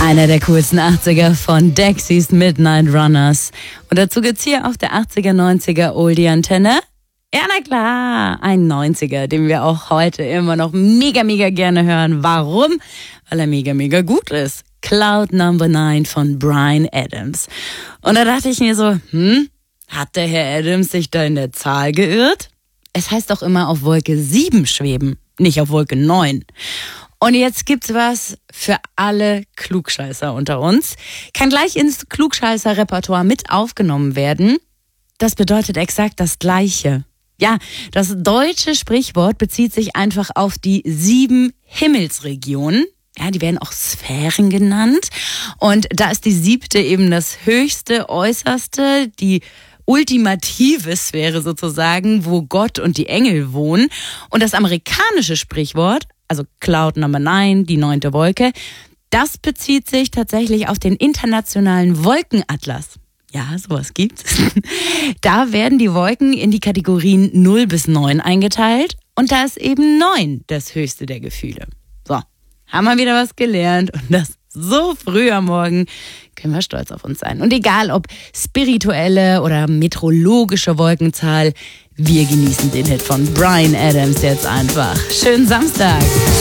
Einer der coolsten 80er von Dexys Midnight Runners. Und dazu gibt's hier auf der 80er, 90er Oldie-Antenne. Ja, na klar, ein 90er, den wir auch heute immer noch mega, mega gerne hören. Warum? Weil er mega, mega gut ist. Cloud Number 9 von Bryan Adams. Und da dachte ich mir so, hat der Herr Adams sich da in der Zahl geirrt? Es heißt doch immer auf Wolke 7 schweben, nicht auf Wolke 9. Und jetzt gibt's was für alle Klugscheißer unter uns. Kann gleich ins Klugscheißer-Repertoire mit aufgenommen werden. Das bedeutet exakt das Gleiche. Ja, das deutsche Sprichwort bezieht sich einfach auf die 7 Himmelsregionen. Ja, die werden auch Sphären genannt. Und da ist die 7. eben das höchste, äußerste, die ultimative Sphäre sozusagen, wo Gott und die Engel wohnen. Und das amerikanische Sprichwort, also Cloud Number 9, die 9. Wolke, das bezieht sich tatsächlich auf den internationalen Wolkenatlas. Ja, sowas gibt's. Da werden die Wolken in die Kategorien 0 bis 9 eingeteilt und da ist eben 9 das höchste der Gefühle. So, haben wir wieder was gelernt und das so früh am Morgen, können wir stolz auf uns sein. Und egal ob spirituelle oder meteorologische Wolkenzahl, wir genießen den Hit von Bryan Adams jetzt einfach. Schönen Samstag!